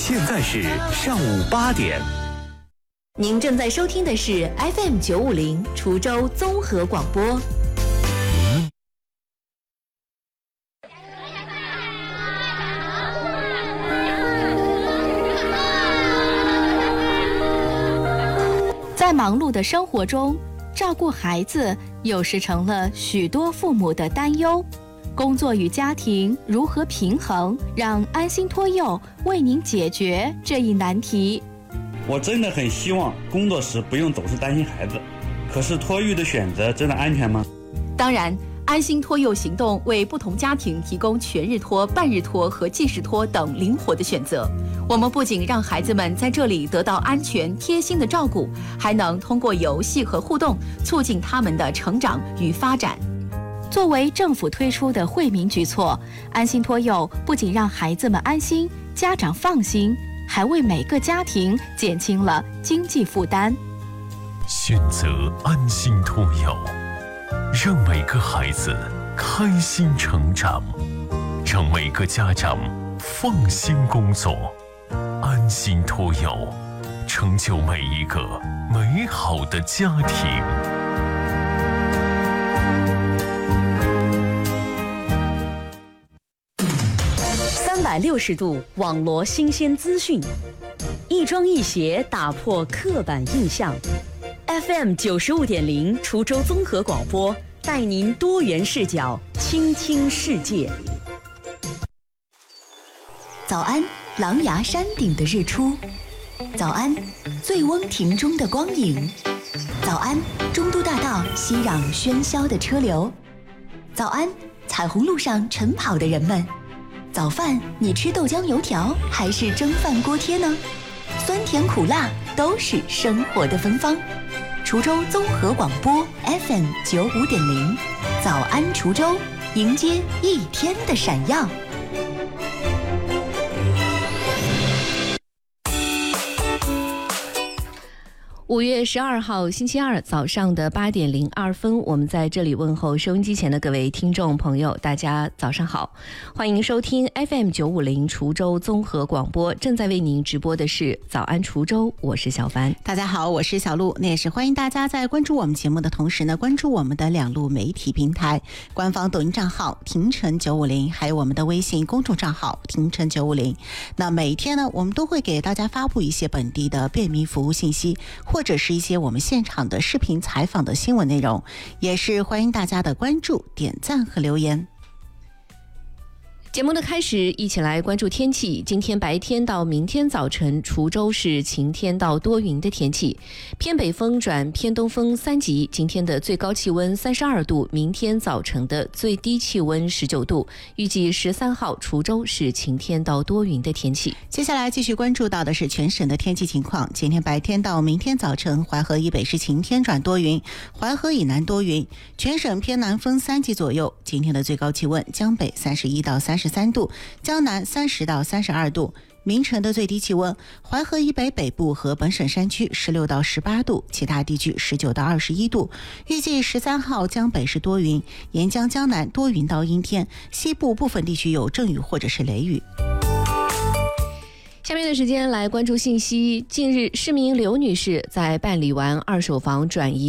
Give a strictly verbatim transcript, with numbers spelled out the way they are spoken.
现在是上午八点。 您正在收听的是 F M 九五零滁州综合广播。在忙碌的生活中，照顾孩子有时成了许多父母的担忧。工作与家庭如何平衡？让安心托幼为您解决这一难题。 我真的很希望工作时不用总是担心孩子，可是托育的选择真的安全吗？ 当然，安心托幼行动为不同家庭提供全日托、半日托和即时托等灵活的选择。我们不仅让孩子们在这里得到安全贴心的照顾，还能通过游戏和互动促进他们的成长与发展。作为政府推出的惠民举措，安心托幼不仅让孩子们安心，家长放心，还为每个家庭减轻了经济负担。 选择安心托幼，让每个孩子开心成长，让每个家长放心工作。安心托幼，成就每一个美好的家庭。 三百六十度网罗新鲜资讯，一庄一协打破刻板印象。F M 九十五点零滁州综合广播，带您多元视角倾听世界。 早安，狼牙山顶的日出；早安，醉翁亭中的光影；早安，中都大道熙攘喧嚣的车流；早安，彩虹路上晨跑的人们。早饭你吃豆浆油条还是蒸饭锅贴呢？酸甜苦辣都是生活的芬芳。滁州综合广播 F M 九五点零，早安滁州，迎接一天的闪耀。五月十二号星期二早上的八点零二分，我们在这里问候收音机前的各位听众朋友，大家早上好，欢迎收听 F M 九五零滁州综合广播，正在为您直播的是早安滁州，我是小帆。 大家好，我是小璐。那也是欢迎大家在关注我们节目的同时呢，关注我们的两路媒体平台，官方抖音账号廷晨九五零，还有我们的微信公众账号廷晨九五零。那每一天呢，我们都会给大家发布一些本地的便民服务信息，或者是一些我们现场的视频采访的新闻内容，也是欢迎大家的关注、点赞和留言。 节目的开始，一起来关注天气。今天白天到明天早晨，滁州是晴天到多云的天气，偏北风转偏东风三级。今天的最高气温三十二度，明天早晨的最低气温十九度。预计十三号滁州是晴天到多云的天气。 接下来继续关注到的是全省的天气情况。今天白天到明天早晨，淮河以北是晴天转多云，淮河以南多云，全省偏南风三级左右。今天的最高气温，江北三十一到三十三度，江南三十到三十二度。明晨的最低气温，淮河以北北部和本省山区十六到十八度，其他地区十九到二十一度。预计十三号江北是多云，沿江江南多云到阴天，西部部分地区有阵雨或者是雷雨。 下面的时间来关注信息。近日，市民刘女士在办理完二手房转移